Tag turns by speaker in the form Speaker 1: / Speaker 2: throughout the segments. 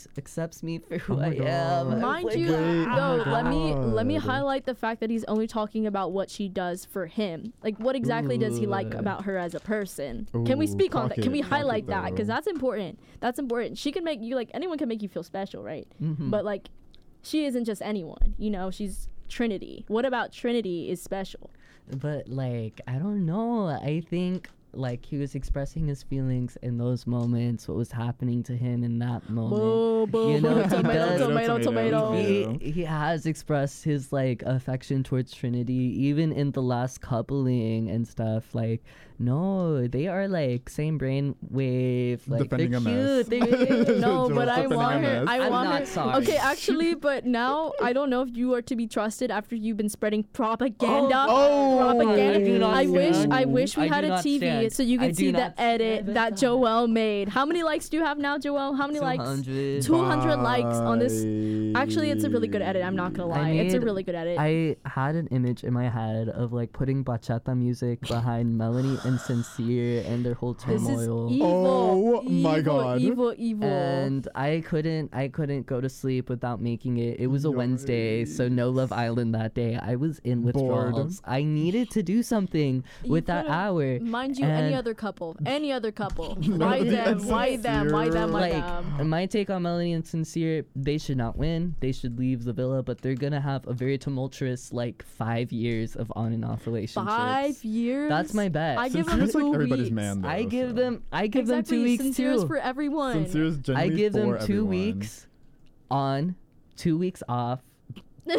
Speaker 1: accepts me for who
Speaker 2: my
Speaker 1: I am.
Speaker 2: God.
Speaker 3: Mind
Speaker 1: Like,
Speaker 3: you,
Speaker 2: oh
Speaker 3: though,
Speaker 2: my
Speaker 3: let me
Speaker 2: God.
Speaker 3: highlight the fact that he's only talking about what she does for him. Like, what exactly does he like
Speaker 1: Ooh.
Speaker 3: about her as a person? Can we speak on that? Can we highlight that? Because that's important. That's important. She can make you, like, anyone can make you feel special, right?
Speaker 1: Mhm.
Speaker 3: But, like, she isn't just anyone. You know, she's Trinity. What about Trinity is special?
Speaker 1: But like, I don't know. I think like he was expressing his feelings in those moments, what was happening to him in that moment.
Speaker 3: Boo, boo,
Speaker 1: You know,
Speaker 3: boo,
Speaker 1: he
Speaker 3: tomato,
Speaker 1: does-
Speaker 3: tomato, tomato.
Speaker 1: He has expressed his like affection towards Trinity even in the last coupling and stuff. Like, no, they are like same brain wave. Like,
Speaker 2: Defending
Speaker 1: they're
Speaker 2: a mess.
Speaker 1: cute.
Speaker 3: No, but I
Speaker 2: Defending
Speaker 3: want
Speaker 2: a
Speaker 3: her.
Speaker 2: mess.
Speaker 3: I
Speaker 1: I'm
Speaker 3: want
Speaker 1: not
Speaker 3: her.
Speaker 1: sorry.
Speaker 3: Okay, actually, but now I don't know if you are to be trusted after you've been spreading propaganda.
Speaker 2: Oh,
Speaker 3: propaganda.
Speaker 1: I do not
Speaker 3: I wish
Speaker 1: stand.
Speaker 3: we
Speaker 1: I
Speaker 3: had
Speaker 1: do
Speaker 3: a
Speaker 1: not
Speaker 3: TV
Speaker 1: stand.
Speaker 3: so you
Speaker 1: I
Speaker 3: could
Speaker 1: do
Speaker 3: see the
Speaker 1: not
Speaker 3: edit
Speaker 1: stand
Speaker 3: that
Speaker 1: with that.
Speaker 3: Joelle made. How many likes do you have now, Joelle? How many likes?
Speaker 1: 200.
Speaker 3: 200 likes on this. Actually, it's a really good edit. I'm not gonna lie. It's a
Speaker 1: made-
Speaker 3: really good edit.
Speaker 1: I had an image in my head of like putting bachata music behind Melanie and Sincere and their whole
Speaker 3: This is
Speaker 1: turmoil.
Speaker 3: evil.
Speaker 2: Oh my
Speaker 3: evil,
Speaker 2: God.
Speaker 3: Evil.
Speaker 1: And I couldn't go to sleep without making it. It was a Wednesday, so no Love Island that day. I was in
Speaker 2: Bored.
Speaker 1: withdrawals. I needed to do something
Speaker 3: You
Speaker 1: with that
Speaker 3: could've-
Speaker 1: hour.
Speaker 3: Mind you, any
Speaker 1: And-
Speaker 3: other couple. Why
Speaker 2: Melanie
Speaker 3: them?
Speaker 2: and
Speaker 3: Why them? Why them? Why
Speaker 1: Like,
Speaker 3: them?
Speaker 1: my take on Melanie and Sincere, they should not win. They should leave the villa, but they're gonna have a very tumultuous like 5 years of on and off relationships.
Speaker 3: 5 years.
Speaker 1: That's my bet.
Speaker 3: I give them
Speaker 2: Sincere's
Speaker 3: 2
Speaker 2: like everybody's
Speaker 3: weeks.
Speaker 2: man, though.
Speaker 1: I give
Speaker 2: so.
Speaker 1: them
Speaker 3: Exactly.
Speaker 1: 2 weeks
Speaker 3: Sincere's
Speaker 1: too.
Speaker 3: for everyone.
Speaker 2: Sincere's
Speaker 1: I
Speaker 2: genuinely
Speaker 1: give them
Speaker 2: for
Speaker 1: 2
Speaker 2: everyone.
Speaker 1: weeks on, 2 weeks off.
Speaker 3: So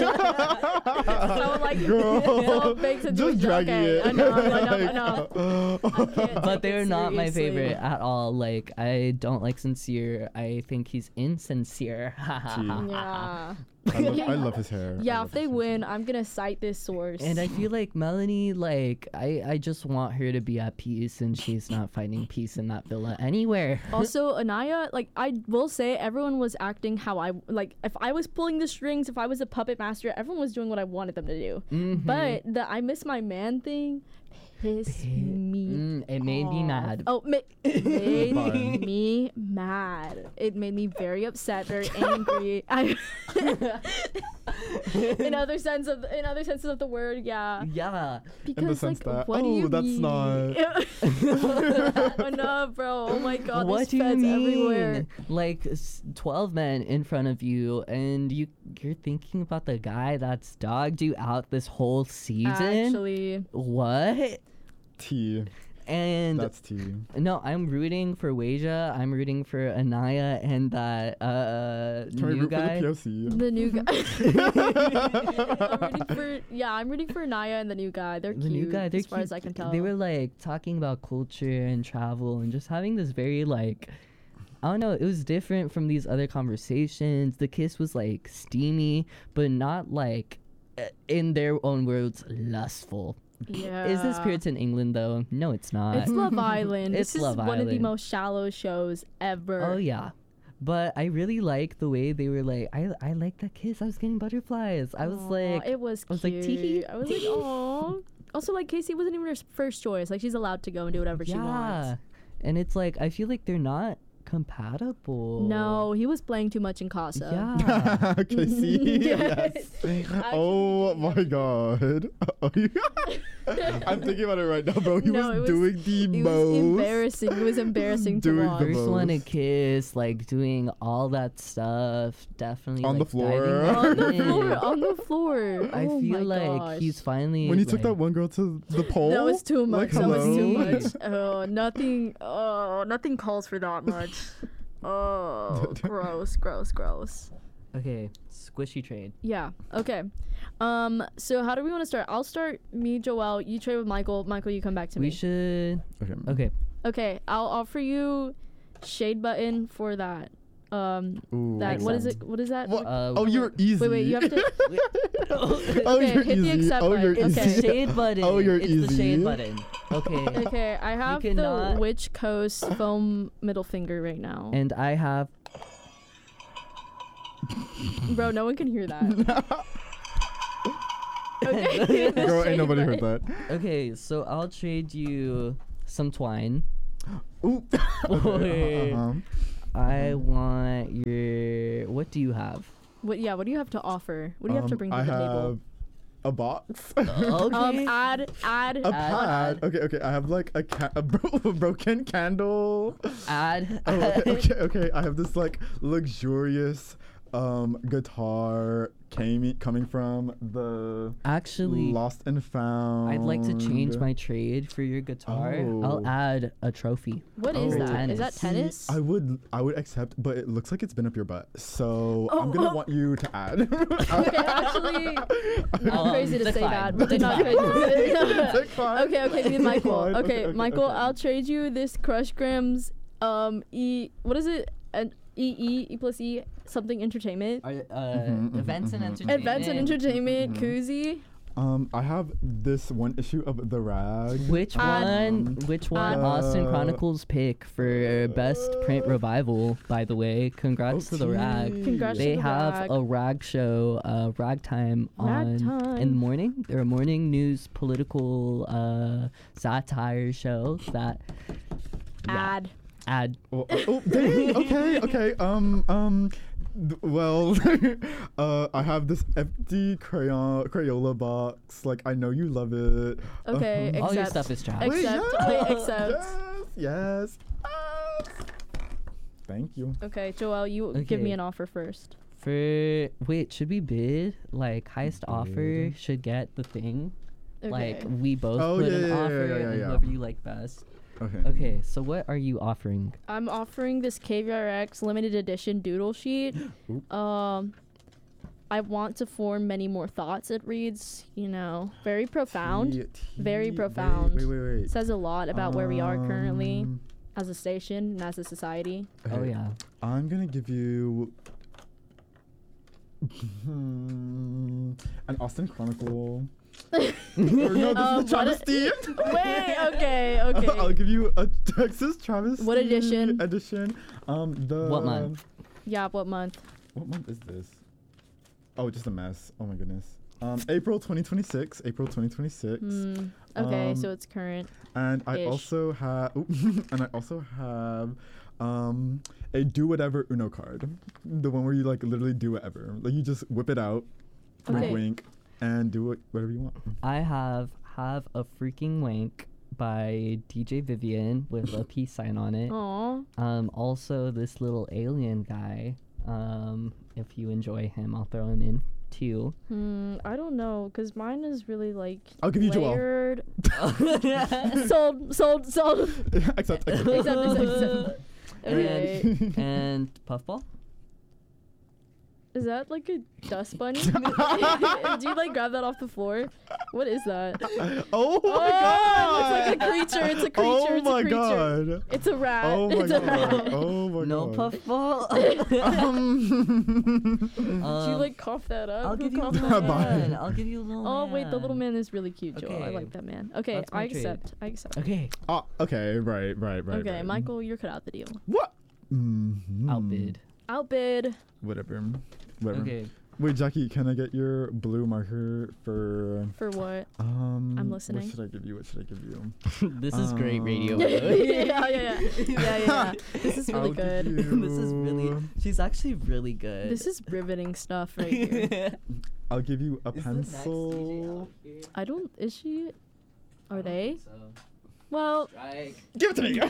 Speaker 3: like,
Speaker 2: Girl,
Speaker 3: so big to
Speaker 2: just dragging
Speaker 3: okay,
Speaker 2: it.
Speaker 3: Enough.
Speaker 1: But they're not my favorite at all. Like, I don't like Sincere. I think he's insincere.
Speaker 3: Yeah.
Speaker 2: I love his hair. I
Speaker 3: Yeah,
Speaker 2: love
Speaker 3: if they
Speaker 2: his hair.
Speaker 3: win, I'm gonna cite this source.
Speaker 1: And I feel like Melanie, like, I just want her to be at peace, and she's not finding peace in that villa anywhere.
Speaker 3: also, Anaya, like, I will say everyone was acting how I, like, if I was pulling the strings, if I was a puppet master, everyone was doing what I wanted them to do.
Speaker 1: Mhm.
Speaker 3: But the I miss my man thing pissed me
Speaker 1: It made me
Speaker 3: off.
Speaker 1: mad.
Speaker 3: Oh, made
Speaker 2: Fun.
Speaker 3: me mad. It made me very upset, very angry. In other senses of the word, yeah.
Speaker 1: Yeah.
Speaker 3: Because
Speaker 2: In the sense
Speaker 3: like,
Speaker 2: that,
Speaker 3: what do
Speaker 2: oh,
Speaker 3: you
Speaker 2: that's
Speaker 3: mean?
Speaker 2: not.
Speaker 3: Enough, bro. Oh my God,
Speaker 1: What
Speaker 3: there's
Speaker 1: do you
Speaker 3: feds
Speaker 1: mean?
Speaker 3: everywhere.
Speaker 1: Like 12 men in front of you, and you're thinking about the guy that's dogged you out this whole season.
Speaker 3: Actually,
Speaker 1: What?
Speaker 2: T.
Speaker 1: And
Speaker 2: That's T.
Speaker 1: no, I'm rooting for Weija. I'm rooting for Anaya and that
Speaker 2: Can we
Speaker 1: new
Speaker 2: root
Speaker 1: guy.
Speaker 2: for the POC?
Speaker 3: the new guy. I'm rooting for Naya and the new guy. They're
Speaker 1: The
Speaker 3: cute,
Speaker 1: new guy, they're
Speaker 3: as far
Speaker 1: cute.
Speaker 3: as I can tell.
Speaker 1: They were like talking about culture and travel and just having this very like, I don't know, it was different from these other conversations. The kiss was like steamy, but not like, in their own words, lustful.
Speaker 3: yeah.
Speaker 1: Is this Puritan England though? No, it's not.
Speaker 3: It's Love Island.
Speaker 1: It's
Speaker 3: This is
Speaker 1: Love
Speaker 3: one of the
Speaker 1: Island.
Speaker 3: most shallow shows ever.
Speaker 1: Oh yeah. But I really like the way they were like, I like that kiss. I was getting butterflies. I was
Speaker 3: Aw,
Speaker 1: like,
Speaker 3: it was
Speaker 1: I was like,
Speaker 3: cute.
Speaker 1: tee-hee,
Speaker 3: I was like, oh. Also, like, Casey wasn't even her first choice. Like, she's allowed to go and do whatever she wants.
Speaker 1: And it's like, I feel like they're not compatible.
Speaker 3: No, he was playing too much in Casa.
Speaker 1: Yeah.
Speaker 2: Casey.
Speaker 3: Yes.
Speaker 2: Oh my God. I'm thinking about it right now, bro. He
Speaker 3: No, it
Speaker 2: was
Speaker 3: was-
Speaker 2: doing the
Speaker 3: It was
Speaker 2: most.
Speaker 3: embarrassing. It was embarrassing to
Speaker 2: Doing the
Speaker 3: watch.
Speaker 2: most.
Speaker 1: First one to kiss, like doing all that stuff. Definitely
Speaker 2: On the
Speaker 1: like,
Speaker 2: floor.
Speaker 1: diving
Speaker 3: On the
Speaker 1: right in.
Speaker 3: floor. On the floor.
Speaker 1: I
Speaker 3: Oh
Speaker 1: feel
Speaker 3: my
Speaker 1: like
Speaker 3: gosh.
Speaker 1: he's finally
Speaker 2: When he took
Speaker 1: like,
Speaker 2: that one girl to the pole.
Speaker 3: That was too much.
Speaker 2: Like,
Speaker 3: That was too
Speaker 2: hello?
Speaker 3: much. Oh, nothing. Oh, nothing calls for that much. Oh, gross.
Speaker 1: Okay, squishy trade.
Speaker 3: Yeah. Okay. So how do we want to start? I'll start. Me, Joelle. You trade with Michael. Michael, you come back to
Speaker 1: We
Speaker 3: me.
Speaker 1: should.
Speaker 2: Okay.
Speaker 1: Okay.
Speaker 3: Okay. I'll offer you shade button for that.
Speaker 2: Ooh.
Speaker 3: That what is
Speaker 1: sense.
Speaker 3: it? What is that?
Speaker 2: What?
Speaker 1: Uh,
Speaker 2: Oh, you're easy.
Speaker 3: Wait. You have to.
Speaker 2: Oh,
Speaker 3: Okay,
Speaker 2: you're
Speaker 3: hit the
Speaker 2: easy.
Speaker 3: accept
Speaker 2: Oh,
Speaker 3: button.
Speaker 2: you're
Speaker 3: Okay.
Speaker 1: It's
Speaker 2: easy.
Speaker 1: the shade button.
Speaker 2: Oh, you're
Speaker 1: it's the
Speaker 2: easy.
Speaker 1: shade button. Okay.
Speaker 3: Okay, I have the
Speaker 1: cannot-
Speaker 3: Witch Coast foam middle finger right now.
Speaker 1: And I have.
Speaker 3: Bro, no one can hear that. Okay. the
Speaker 2: Girl,
Speaker 3: shade
Speaker 2: ain't nobody heard
Speaker 3: button.
Speaker 2: that.
Speaker 1: Okay, so I'll trade you some twine.
Speaker 2: Ooh.
Speaker 1: Okay.
Speaker 2: Uh-huh.
Speaker 1: I want your what do you have?
Speaker 3: What do you have to offer? What do you have to bring to
Speaker 2: I
Speaker 3: the
Speaker 2: have
Speaker 3: table?
Speaker 2: a box.
Speaker 1: Okay.
Speaker 3: Add.
Speaker 2: A pad. Okay. I have like a broken candle.
Speaker 1: Add.
Speaker 2: Oh, okay. I have this like luxurious guitar coming from the
Speaker 1: Actually,
Speaker 2: Lost and Found.
Speaker 1: I'd like to change my trade for your guitar. I'll
Speaker 2: Oh.
Speaker 1: add a trophy.
Speaker 3: What is
Speaker 2: Oh.
Speaker 3: that? Is that
Speaker 1: Tennis.
Speaker 3: tennis?
Speaker 2: I would accept, but it looks like it's been up your butt. So I'm
Speaker 3: Oh,
Speaker 2: gonna
Speaker 3: oh.
Speaker 2: want you to add.
Speaker 3: Okay, actually, not crazy to say
Speaker 1: decline.
Speaker 3: that. Really not crazy.
Speaker 2: Decline.
Speaker 3: Okay, me and Michael.
Speaker 2: Decline.
Speaker 3: Okay, Michael,
Speaker 2: okay.
Speaker 3: I'll trade you this Crush Grams what is it? An E plus E something entertainment.
Speaker 1: Events and entertainment.
Speaker 3: Events and entertainment koozie.
Speaker 2: I have this one issue of The Rag.
Speaker 1: Which one? Which one? Austin
Speaker 2: Uh,
Speaker 1: Chronicles pick for best print revival. By the way, congrats to the Rag.
Speaker 3: Congrats
Speaker 1: They
Speaker 3: to the
Speaker 1: have
Speaker 3: Rag.
Speaker 1: a Rag show, Ragtime on in the
Speaker 3: Ragtime.
Speaker 1: morning. They're a morning news political satire show that
Speaker 3: Ad.
Speaker 1: add.
Speaker 2: Oh, dang. Okay. Well, I have this empty Crayola box. Like, I know you love it.
Speaker 3: Okay,
Speaker 1: All your
Speaker 3: Except-
Speaker 1: stuff is trash.
Speaker 3: Except, except.
Speaker 2: Yes. Thank you.
Speaker 3: Okay, Joel, you give me an offer first.
Speaker 1: Wait, should we bid? Like highest offer should get the thing.
Speaker 3: Okay.
Speaker 1: Like we both
Speaker 2: Oh,
Speaker 1: put
Speaker 2: yeah,
Speaker 1: an
Speaker 2: yeah,
Speaker 1: offer,
Speaker 2: yeah,
Speaker 1: and
Speaker 2: yeah.
Speaker 1: whoever you like best.
Speaker 2: Okay.
Speaker 1: Okay, so what are you offering?
Speaker 3: I'm offering this KVRX limited edition doodle sheet. I want to form many more thoughts. It reads, very profound. Very profound.
Speaker 2: Wait.
Speaker 3: Says a lot about where we are currently as a station and as a society.
Speaker 1: Oh yeah.
Speaker 2: I'm gonna give you an Austin Chronicle. Or no, this is the travesty.
Speaker 3: Wait, okay.
Speaker 2: I'll give you a Texas travesty.
Speaker 3: What edition?
Speaker 2: What
Speaker 1: month?
Speaker 3: Yeah, what month?
Speaker 2: What month is this? Oh, just a mess. Oh my goodness. April 2026. April 2026.
Speaker 3: Okay, so it's current.
Speaker 2: And I
Speaker 3: Ish.
Speaker 2: also have a do whatever Uno card. The one where you like literally do whatever. Like you just whip it out,
Speaker 3: Okay.
Speaker 2: wink, and do whatever you want.
Speaker 1: I have a freaking wank by DJ Vivian with a peace sign on it.
Speaker 3: Aw.
Speaker 1: Also this little alien guy. If you enjoy him, I'll throw him in too.
Speaker 3: I don't know, cause mine is really like
Speaker 2: I'll give you Joel.
Speaker 3: layered. Sold.
Speaker 2: Except.
Speaker 3: Except. Okay.
Speaker 1: And Puffball.
Speaker 3: Is that like a dust bunny? Do you like grab that off the floor? What is that?
Speaker 2: Oh my
Speaker 3: Oh,
Speaker 2: god!
Speaker 3: it's like a creature. It's a creature.
Speaker 2: Oh
Speaker 3: it's
Speaker 2: my
Speaker 3: a creature.
Speaker 2: god!
Speaker 3: It's a rat.
Speaker 2: Oh my
Speaker 3: it's a rat.
Speaker 2: god! Oh my
Speaker 1: No
Speaker 2: god!
Speaker 1: Puffball.
Speaker 3: Did you like cough that up?
Speaker 1: I'll
Speaker 3: Who
Speaker 1: give you a
Speaker 3: coughed
Speaker 1: little
Speaker 3: that
Speaker 2: Bye.
Speaker 3: up?
Speaker 1: man. I'll give you a little
Speaker 3: Oh
Speaker 1: man.
Speaker 3: wait, the little man is really cute, Joel. I
Speaker 1: Okay.
Speaker 3: like that man. Okay,
Speaker 1: That's
Speaker 3: I
Speaker 1: my trade.
Speaker 3: accept. I accept.
Speaker 1: Okay.
Speaker 2: Okay, right.
Speaker 3: Okay,
Speaker 2: right.
Speaker 3: Michael, you're cut out the deal.
Speaker 2: What? Mhm.
Speaker 1: Outbid.
Speaker 3: Outbid.
Speaker 2: Whatever.
Speaker 1: Okay.
Speaker 2: Wait, Jackie, can I get your blue marker for
Speaker 3: For what?
Speaker 2: I'm
Speaker 3: listening.
Speaker 2: What should I give you?
Speaker 1: This is great radio.
Speaker 3: yeah. This is really
Speaker 2: I'll give
Speaker 3: good.
Speaker 1: This is really.
Speaker 2: you-
Speaker 1: She's actually really good.
Speaker 3: This is riveting stuff right here.
Speaker 2: I'll give you a
Speaker 1: Is the next
Speaker 2: pencil.
Speaker 1: DJ out here?
Speaker 3: I don't. Is she? Are
Speaker 1: I don't
Speaker 3: they?
Speaker 1: think so.
Speaker 3: Well.
Speaker 1: Strike.
Speaker 2: Give it to me.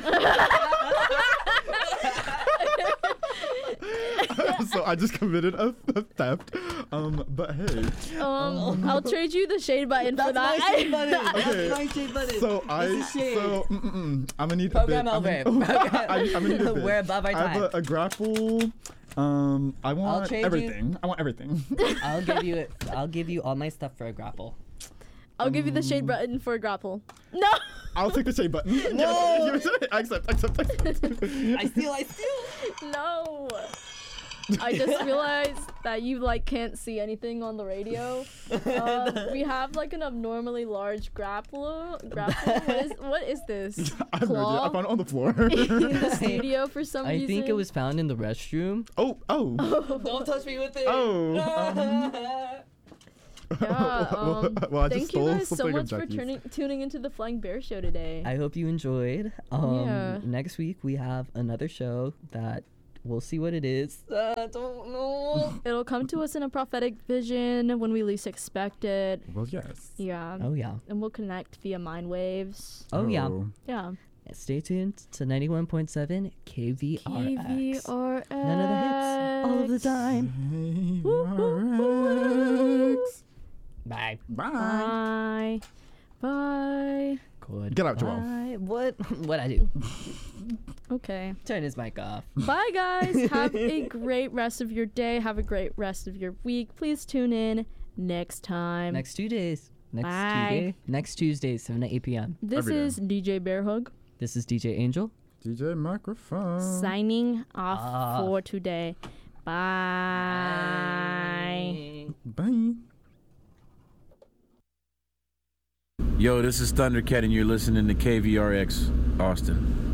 Speaker 2: So I just committed a theft. But hey.
Speaker 3: I'll trade you the shade button for that.
Speaker 1: My shade button.
Speaker 2: Okay.
Speaker 1: That's my shade button.
Speaker 2: So
Speaker 1: This is shade.
Speaker 2: I'm gonna need
Speaker 1: Program
Speaker 2: a bit.
Speaker 1: over.
Speaker 2: I'm gonna need a bit.
Speaker 1: We're above our
Speaker 2: I have
Speaker 1: time.
Speaker 2: a grapple. I want
Speaker 1: trade you-
Speaker 2: everything. I want everything.
Speaker 1: I'll give you it. I'll give you all my stuff for a grapple.
Speaker 3: I'll give you the shade button for a grapple. No.
Speaker 2: I'll take the shade button.
Speaker 1: No!
Speaker 2: Give it to me. Accept.
Speaker 1: I steal.
Speaker 3: No. I just realized that you can't see anything on the radio. We have an abnormally large grapple. What is this?
Speaker 2: I have no idea. I
Speaker 3: Claw?
Speaker 2: found it on the floor.
Speaker 3: In the studio for some
Speaker 1: I
Speaker 3: reason.
Speaker 1: think it was found in the restroom.
Speaker 2: oh.
Speaker 1: Don't touch me with it.
Speaker 2: Oh.
Speaker 3: Yeah,
Speaker 2: well, I just
Speaker 3: thank you
Speaker 2: stole
Speaker 3: guys so
Speaker 2: something of
Speaker 3: much for
Speaker 2: Jackie's.
Speaker 3: tuning into the Flying Bear Show today.
Speaker 1: I hope you enjoyed.
Speaker 3: Yeah.
Speaker 1: Next week we have another show that We'll see what it is. I don't know.
Speaker 3: It'll come to us in a prophetic vision when we least expect it.
Speaker 2: Well, yes.
Speaker 3: Yeah.
Speaker 1: Oh yeah.
Speaker 3: And we'll connect via mind waves.
Speaker 1: Oh yeah.
Speaker 3: Yeah.
Speaker 1: Stay tuned to 91.7 KVRX.
Speaker 3: KVRX.
Speaker 1: None of the hits, all of the time.
Speaker 2: KVRX.
Speaker 1: Bye.
Speaker 2: Bye.
Speaker 3: Bye. Bye.
Speaker 1: Good.
Speaker 2: Get out, Joel.
Speaker 1: Bye. What? What I do?
Speaker 3: Okay.
Speaker 1: Turn his mic off.
Speaker 3: Bye, guys. Have a great rest of your day. Have a great rest of your week. Please tune in next time.
Speaker 1: Next 2 days.
Speaker 3: Bye.
Speaker 1: Next Tuesday, 7 to 8 p.m.
Speaker 3: This
Speaker 2: Every day.
Speaker 3: is DJ Bear Hug
Speaker 1: This is DJ Angel.
Speaker 2: DJ Microphone.
Speaker 3: signing off
Speaker 1: Ah.
Speaker 3: for today. Bye.
Speaker 2: Bye.
Speaker 4: Yo, this is Thundercat, and you're listening to KVRX Austin.